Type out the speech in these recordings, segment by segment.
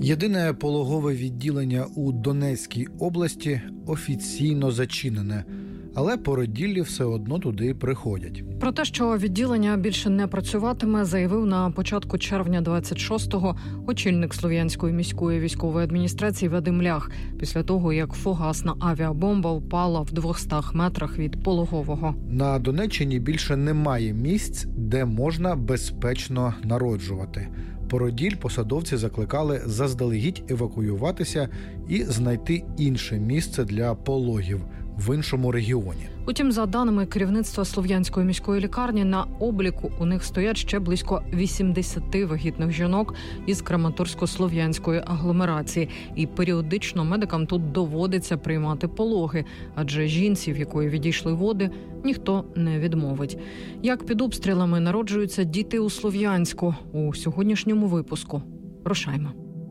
Єдине пологове відділення у Донецькій області офіційно зачинене, але породіллі все одно туди приходять. Про те, що відділення більше не працюватиме, заявив на початку червня 26-го очільник Слов'янської міської військової адміністрації Вадим Лях, після того, як фугасна авіабомба впала в 200 метрах від пологового. На Донеччині більше немає місць, де можна безпечно народжувати. Породіль посадовці закликали заздалегідь евакуюватися і знайти інше місце для пологів в іншому регіоні. Утім, за даними керівництва Слов'янської міської лікарні, на обліку у них стоять ще близько 80 вагітних жінок із Краматорсько-Слов'янської агломерації. І періодично медикам тут доводиться приймати пологи, адже жінці, в якої відійшли води, ніхто не відмовить. Як під обстрілами народжуються діти у Слов'янську? У сьогоднішньому випуску. Рушаймо.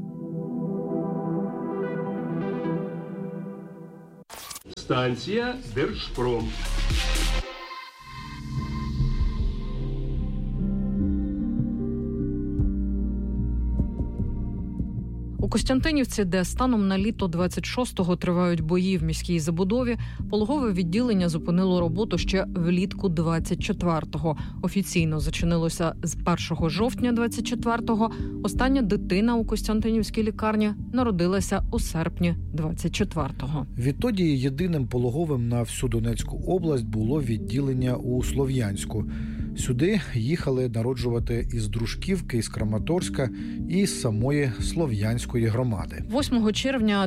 Станція Держпром. У Костянтинівці, де станом на літо 26-го тривають бої в міській забудові, пологове відділення зупинило роботу ще влітку 24-го. Офіційно зачинилося з 1 жовтня 24-го. Остання дитина у Костянтинівській лікарні народилася у серпні 24-го. Відтоді єдиним пологовим на всю Донецьку область було відділення у Слов'янську. Сюди їхали народжувати із Дружківки, із Краматорська і з самої Слов'янської громади. 8 червня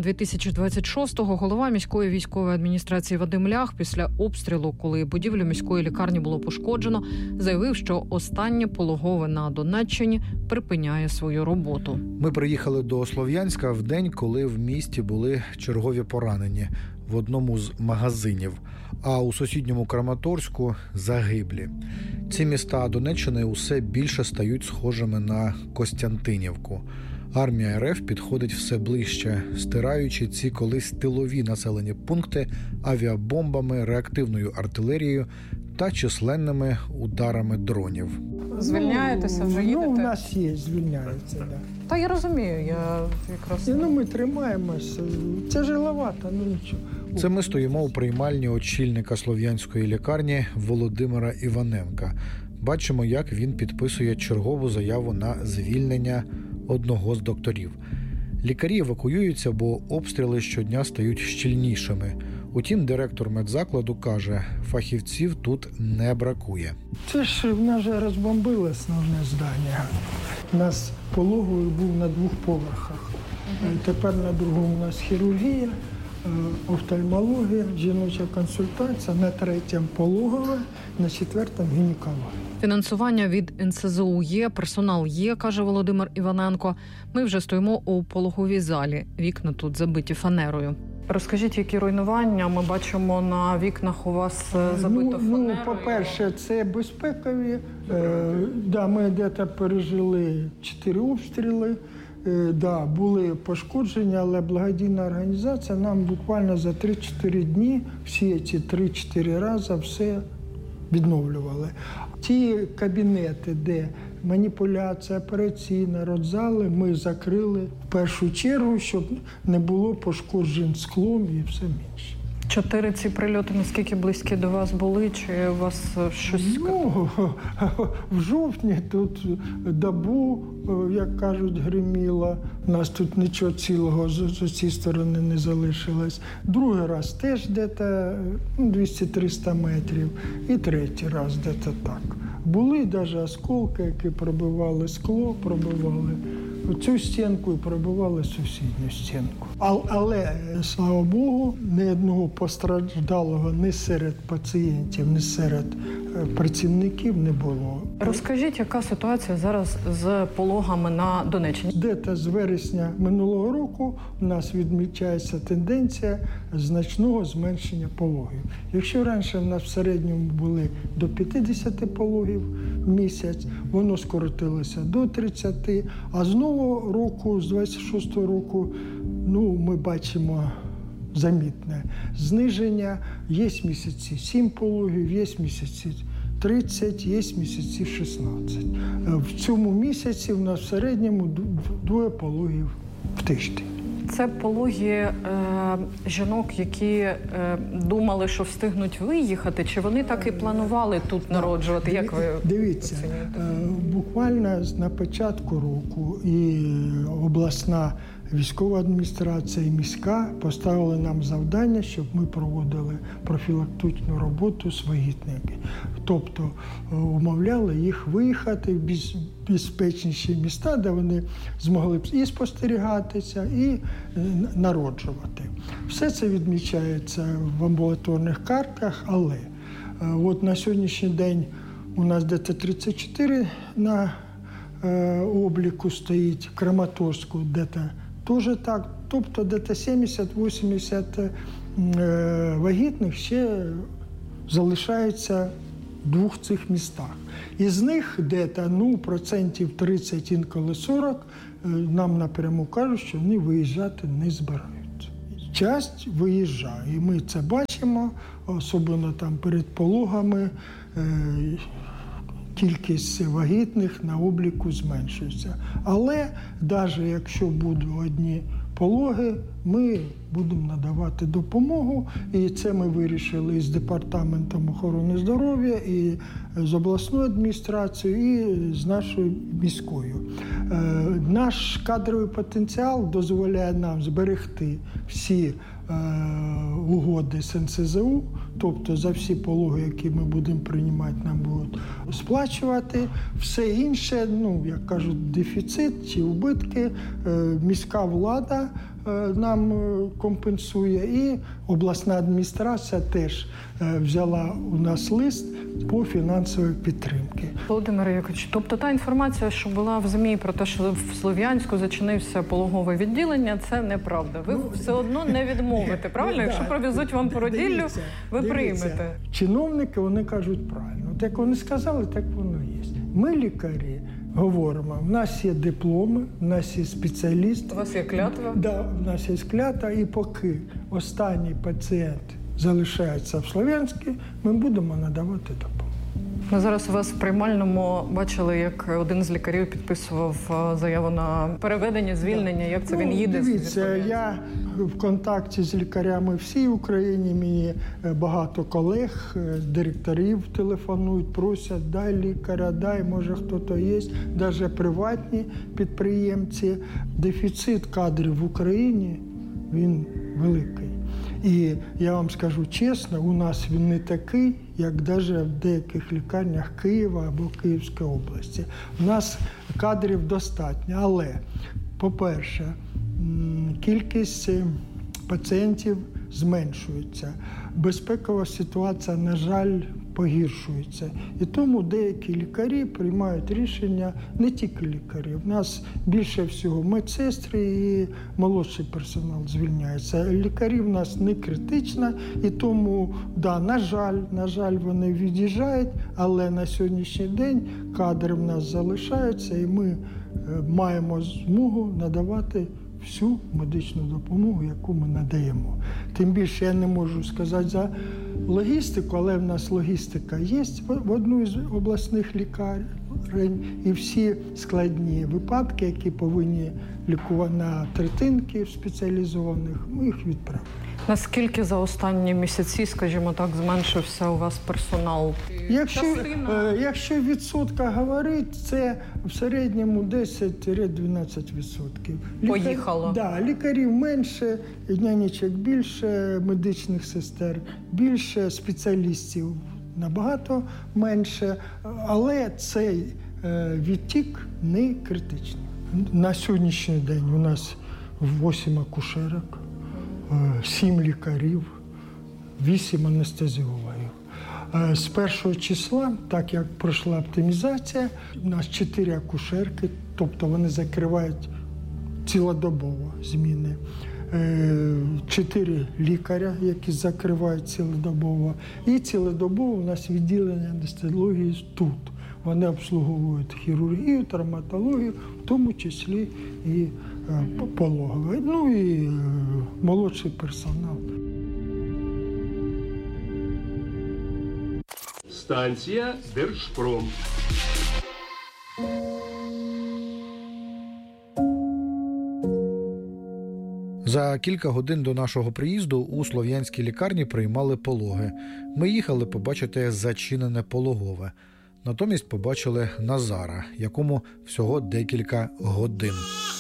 2026-го голова міської військової адміністрації Вадим Лях після обстрілу, коли будівлю міської лікарні було пошкоджено, заявив, що останнє пологове на Донеччині припиняє свою роботу. Ми приїхали до Слов'янська в день, коли в місті були чергові поранені в одному з магазинів, а у сусідньому Краматорську – загиблі. Ці міста Донеччини усе більше стають схожими на Костянтинівку. Армія РФ підходить все ближче, стираючи ці колись тилові населені пункти авіабомбами, реактивною артилерією та численними ударами дронів. Звільняєтеся, вже їдете? У нас є, звільняється, так. Та я розумію, я якраз... Ми тримаємося. Тяжеловато, нічого. Це ми стоїмо у приймальні очільника Слов'янської лікарні Володимира Іваненка. Бачимо, як він підписує чергову заяву на звільнення одного з докторів. Лікарі евакуюються, бо обстріли щодня стають щільнішими. Утім, директор медзакладу каже, фахівців тут не бракує. Це ж в нас же розбомбили основне здання. У нас пологовий був на 2 поверхах. Тепер на другому у нас хірургія, офтальмологія, жіноча консультація, на 3-му пологове, на 4-му гінекологія. Фінансування від НСЗУ є, персонал є, каже Володимир Іваненко. Ми вже стоїмо у пологовій залі. Вікна тут забиті фанерою. Розкажіть, які руйнування ми бачимо на вікнах у вас забито фанерою? По-перше, це безпекові. Ми десь пережили 4 обстріли. Були пошкодження, але благодійна організація нам буквально за 3-4 дні всі ці 3-4 рази все відновлювали. Ті кабінети, де маніпуляція, операційна, родзали, ми закрили в першу чергу, щоб не було пошкоджень склом і все інше. 4 ці прильоти, наскільки близькі до вас були? Чи у вас щось... В жовтні тут добу, як кажуть, гриміло. У нас тут нічого цілого з цієї сторони не залишилось. Другий раз теж десь 200-300 метрів. І третій раз десь так. Були навіть осколки, які пробивали скло, пробивали цю стінку і пробивали сусідню стінку. Але, слава Богу, ні одного постраждалого ні серед пацієнтів, ні серед працівників не було. Розкажіть, яка ситуація зараз з пологами на Донеччині? Десь з вересня минулого року у нас відмічається тенденція значного зменшення пологів. Якщо раніше в нас в середньому були до 50 пологів в місяць, воно скоротилося до 30, а з нового року, з 26-го року, ми бачимо замітне зниження. Є місяці 7 пологів, є місяці 30, є місяці 16. В цьому місяці в нас в середньому 2 пологів в тиждень. Це пологи жінок, які думали, що встигнуть виїхати, чи вони так і планували тут народжувати? Як ви Дивіться, буквально на початку року і обласна військова адміністрація і міська поставили нам завдання, щоб ми проводили профілактичну роботу з вагітними. Тобто умовляли їх виїхати в безпечніші міста, де вони змогли б і спостерігатися, і народжувати. Все це відмічається в амбулаторних картах, але от на сьогоднішній день у нас десь 34 на обліку стоїть, в Краматорську десь теж так, тобто десь 70-80 вагітних ще залишається в двох цих містах. Із них десь, процентів 30, інколи 40, нам напряму кажуть, що вони виїжджати не збираються. Часть виїжджає, і ми це бачимо, особливо там перед пологами, кількість вагітних на обліку зменшується. Але навіть якщо будуть одні пологи, ми будемо надавати допомогу. І це ми вирішили із Департаментом охорони здоров'я, і з обласною адміністрацією, і з нашою міською. Наш кадровий потенціал дозволяє нам зберегти всі угоди з НСЗУ, тобто за всі пологи, які ми будемо приймати, нам будуть сплачувати. Все інше, як кажуть, дефіцит чи убитки, міська влада нам компенсує, і обласна адміністрація теж взяла у нас лист по фінансовій підтримці. Володимир Якович, тобто та інформація, що була в ЗМІ про те, що в Слов'янську зачинився пологове відділення, це неправда. Ви все одно не відмовите, правильно? Якщо привезуть вам породіллю, ви приймете. Чиновники, вони кажуть правильно. От як вони сказали, так воно є. Ми, лікарі, говоримо, в нас є дипломи, в нас є спеціалісти. У вас є клятва? Да, в нас є клятва, і поки останній пацієнт залишається в Слов'янську, ми будемо надавати допомогу. Ми зараз у вас в приймальному бачили, як один з лікарів підписував заяву на переведення, звільнення. Як це він їде? Дивіться, я в контакті з лікарями всій Україні, мені багато колег, директорів телефонують, просять, дай лікаря, дай, може хто-то є, навіть приватні підприємці. Дефіцит кадрів в Україні, він великий. І я вам скажу чесно, у нас він не такий, як навіть в деяких лікарнях Києва або Київської області. У нас кадрів достатньо, але, по-перше, кількість пацієнтів зменшується. Безпекова ситуація, на жаль, погіршується. І тому деякі лікарі приймають рішення, не тільки лікарі. У нас більше всього медсестри і молодший персонал звільняється. Лікарі в нас не критично, і тому, на жаль, вони від'їжджають, але на сьогоднішній день кадри в нас залишаються, і ми маємо змогу надавати всю медичну допомогу, яку ми надаємо. Тим більше я не можу сказати за логістику, але в нас логістика є в одній з обласних лікарень, і всі складні випадки, які повинні лікувати на третинки спеціалізованих, ми їх відправимо. Наскільки за останні місяці, скажімо так, зменшився у вас персонал? Якщо в відсотках говорити, це в середньому 10-12%. Поїхало? Да, лікарів менше, нянечок більше, медичних сестер більше, спеціалістів набагато менше, але цей відтік не критичний. На сьогоднішній день у нас 8 акушерок, 7 лікарів, 8 анестезіологів. З 1 числа, так як пройшла оптимізація, у нас 4 акушерки, тобто вони закривають цілодобово зміни. 4 лікаря, які закривають цілодобово. І цілодобово у нас відділення анестезіології тут. Вони обслуговують хірургію, травматологію, в тому числі і пологовий, і молодший персонал. Станція Держпром. За кілька годин до нашого приїзду у Слов'янській лікарні приймали пологи. Ми їхали побачити зачинене пологове. Натомість побачили Назара, якому всього декілька годин.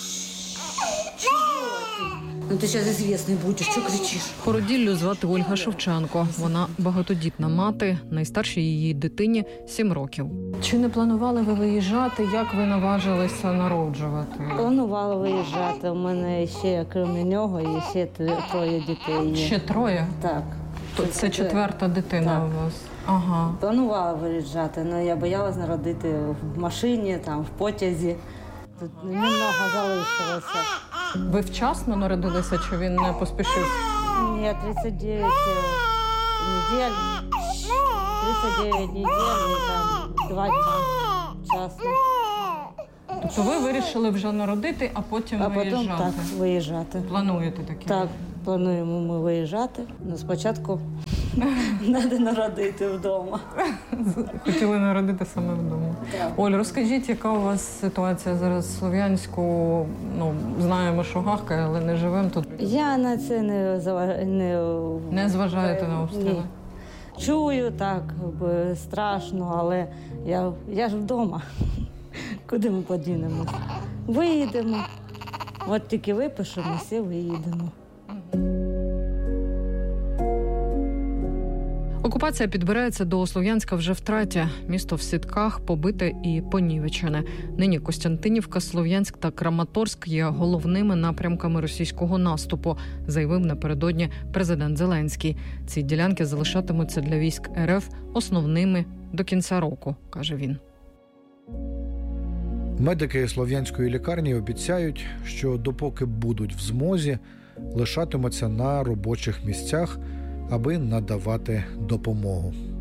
Ну ти зараз звісний будеш, що кричиш? Породіллю звати Ольга Шевченко. Вона багатодітна мати, найстаршій її дитині 7 років. Чи не планували ви виїжджати? Як ви наважилися народжувати? Планувала виїжджати. У мене ще, крім нього, є ще 3 дітей є. Ще 3? Так. Це 4-та дитина Так. у вас? Ага. Планувала виїжджати, але я боялась народити в машині, там, в потязі. Тут немного залишилося. Ви вчасно народилися, чи він не поспішив? Ні, 39 недель. 39 недель і там 2 дні вчасно. Тобто ви вирішили вже народити, а потім А виїжджати? потім так, виїжджати. Плануєте таке? Так, плануємо ми виїжджати. Але спочатку треба народити вдома. Хотіли народити саме вдома. Так. Оль, розкажіть, яка у вас ситуація зараз в Слов'янську? Ну, знаємо, що гахкає, але не живемо тут. Я на це Не зважаєте на обстріли? Ні. Чую так, страшно, але я ж вдома. Куди ми подінемось? Виїдемо. От тільки випишемося і виїдемо. Окупація підбирається до Слов'янська вже втретє. Місто в сітках, побите і понівечене. Нині Костянтинівка, Слов'янськ та Краматорськ є головними напрямками російського наступу, заявив напередодні президент Зеленський. Ці ділянки залишатимуться для військ РФ основними до кінця року, каже він. Медики Слов'янської лікарні обіцяють, що допоки будуть в змозі, лишатимуться на робочих місцях, аби надавати допомогу.